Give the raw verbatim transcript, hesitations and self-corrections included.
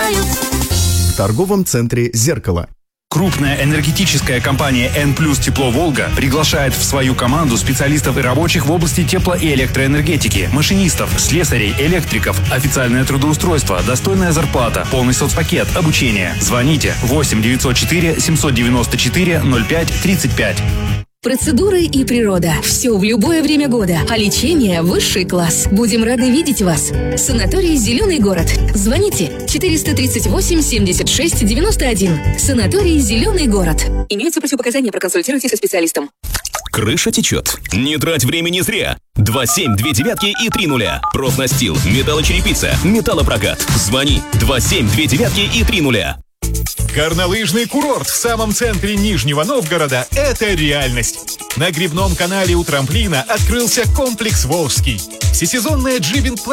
знают. В торговом центре «Зеркало». Крупная энергетическая компания «Н плюс Тепло Волга» приглашает в свою команду специалистов и рабочих в области тепло- и электроэнергетики, машинистов, слесарей, электриков, официальное трудоустройство, достойная зарплата, полный соцпакет, обучение. Звоните восемь девятьсот четыре семьсот девяносто четыре ноль пять тридцать пять. Процедуры и природа. Все в любое время года. А лечение – высший класс. Будем рады видеть вас. Санаторий «Зеленый город». Звоните четыреста тридцать восемь семьдесят шесть девяносто один. Санаторий «Зеленый город». Имеются противопоказания, проконсультируйтесь со специалистом. Крыша течет. Не трать времени зря. два семь две девятки и три нуля. Профнастил, металлочерепица, металлопрокат. Звони два семь две девятки и три нуля. Горнолыжный курорт в самом центре Нижнего Новгорода – это реальность. На гребном канале у трамплина открылся комплекс «Волжский». Всесезонная джибинг